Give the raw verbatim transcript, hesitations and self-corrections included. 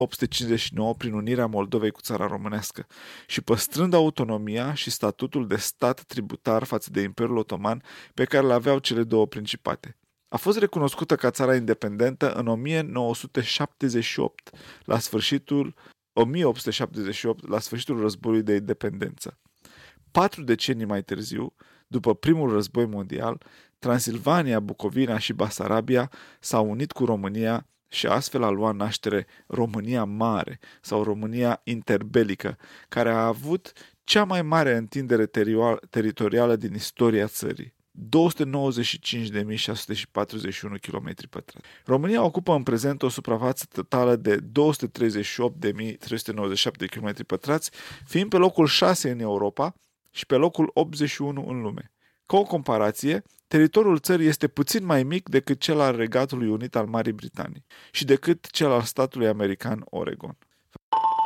opt sute cincizeci și nouă prin unirea Moldovei cu țara românească și păstrând autonomia și statutul de stat tributar față de Imperiul Otoman pe care le aveau cele două principate. A fost recunoscută ca țara independentă în o mie nouă sute șaptezeci și opt, la sfârșitul o mie opt sute șaptezeci și opt, la sfârșitul războiului de independență. Patru decenii mai târziu, după primul război mondial, Transilvania, Bucovina și Basarabia s-au unit cu România și astfel a luat naștere România Mare sau România interbelică, care a avut cea mai mare întindere teritorială din istoria țării. două sute nouăzeci și cinci de mii șase sute patruzeci și unu kilometri pătrați. România ocupă în prezent o suprafață totală de două sute treizeci și opt de mii trei sute nouăzeci și șapte kilometri pătrați, fiind pe locul șase în Europa și pe locul optzeci și unu în lume. Ca o comparație, teritoriul țării este puțin mai mic decât cel al Regatului Unit al Marii Britanii și decât cel al statului american Oregon.